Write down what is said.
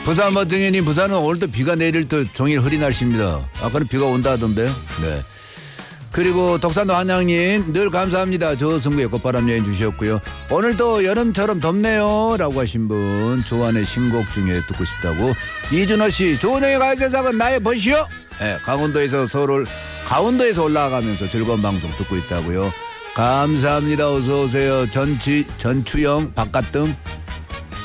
부산 머등이님, 부산은 오늘도 비가 내릴 듯 종일 흐린 날씨입니다. 아까는 비가 온다 하던데요. 네. 그리고 덕산도 한양님 늘 감사합니다. 저승구에 꽃바람 여행 주셨고요. 오늘도 여름처럼 덥네요 라고 하신 분, 조한의 신곡 중에 듣고 싶다고. 이준호씨, 좋은 여행 갈 세상은 나의 벗이요. 네, 강원도에서 올라가면서 즐거운 방송 듣고 있다고요. 감사합니다. 어서오세요. 전추영 바깥등